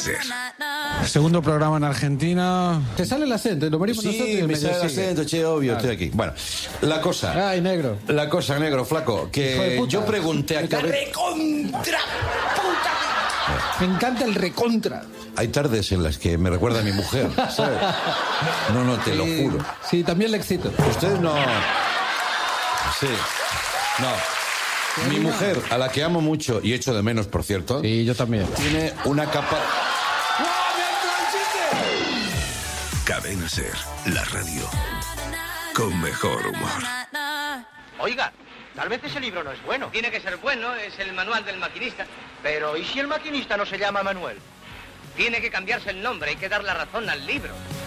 SER. Segundo programa en Argentina. ¿Te sale el acento? Lo morimos nosotros y Sí, me sale el sigue. acento, che, obvio, estoy aquí. Bueno, la cosa... Ay, negro. La cosa, negro, flaco, Hijo de que puta. yo pregunté a cabeza... ¡Recontra! Me encanta el recontra. Hay tardes en las que me recuerda a mi mujer, ¿sabes? No, te lo juro. Sí, también le excito. Ustedes no... Sí. No. Mi mujer, a la que amo mucho y echo de menos, por cierto, Sí, yo también. tiene una capa... Cadena SER, la radio con mejor humor. Oiga, tal vez ese libro no es bueno. Tiene que ser bueno, es el manual del maquinista. Pero, ¿y si el maquinista no se llama Manuel? Tiene que cambiarse el nombre, hay que dar la razón al libro.